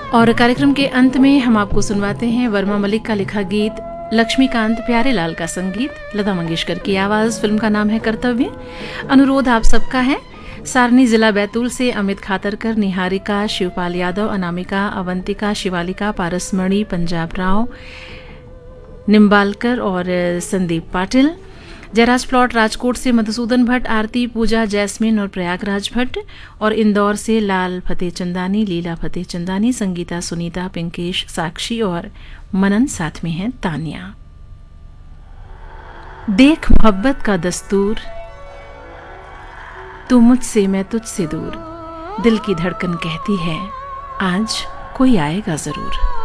और कार्यक्रम के अंत में हम आपको सुनवाते हैं वर्मा मलिक का लिखा गीत, लक्ष्मीकांत प्यारेलाल का संगीत, लता मंगेशकर की आवाज। फिल्म का नाम है कर्तव्य। अनुरोध आप सबका है। सारनी जिला बैतूल से अमित खातरकर, निहारिका, शिवपाल यादव, अनामिका, अवंतिका, शिवालिका, पारसमणि, पंजाब राव, निम्बालकर और संदीप पाटिल। जयराज प्लॉट राजकोट से मधुसूदन भट्ट, आरती, पूजा, जैस्मिन और प्रयागराज भट्ट। और इंदौर से लाल फतेह चंदानी, लीला फतेह चंदानी, संगीता, सुनीता, पिंकेश, साक्षी और मनन, साथ में है तानिया। देख मोहब्बत का दस्तूर, तू मुझसे मैं तुझसे दूर, दिल की धड़कन कहती है आज कोई आएगा जरूर।